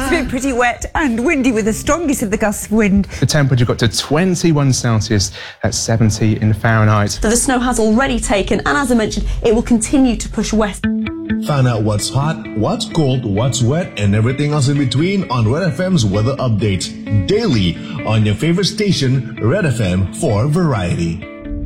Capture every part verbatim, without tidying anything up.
been pretty wet and windy with the strongest of the gusts of wind. The temperature got to twenty-one Celsius, that's seventy in Fahrenheit. So the snow has already taken, and as I mentioned, it will continue to push west. Find out what's hot, what's cold, what's wet, and everything else in between on Red F M's weather update daily on your favorite station, Red F M for variety.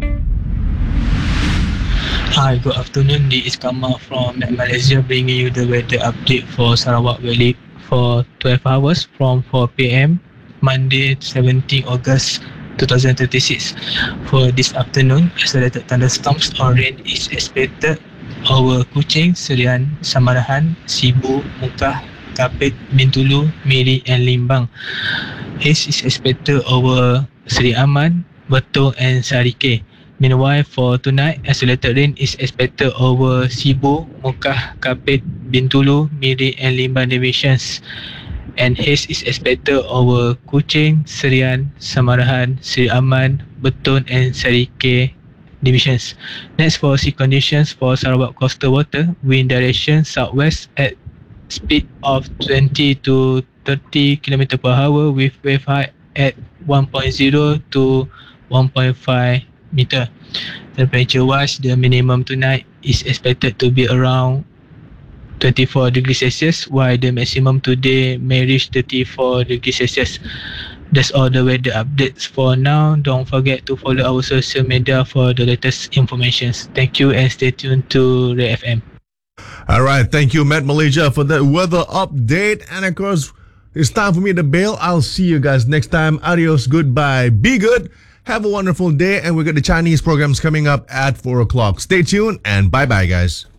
Hi, good afternoon. This is Kamal from Malaysia bringing you the weather update for Sarawak Valley for twelve hours from four p.m. Monday, seventeenth August twenty twenty-six. For this afternoon, isolated thunderstorms or rain is expected over Kuching, Serian, Samarahan, Sibu, Mukah, Kapit, Bintulu, Miri and Limbang. Haze is expected over Seri Aman, Betul and Sarike. Meanwhile, for tonight, isolated rain is expected over Sibu, Mukah, Kapit, Bintulu, Miri and Limbang divisions. And haze is expected over Kuching, Serian, Samarahan, Seri Aman, Betul and Sarike divisions. Next, for sea conditions for Sarawak coastal water, wind direction southwest at speed of twenty to thirty kilometers per hour with wave height at one point zero to one point five meter. Temperature wise, the minimum tonight is expected to be around twenty-four degrees Celsius, while the maximum today may reach thirty-four degrees Celsius. That's all the weather updates for now. Don't forget to follow our social media for the latest information. Thank you and stay tuned to Red F M. All right, thank you, Matt Malaysia, for that weather update. And of course, it's time for me to bail. I'll see you guys next time. Adios, goodbye, be good. Have a wonderful day, and we've got the Chinese programs coming up at four o'clock. Stay tuned, and bye-bye, guys.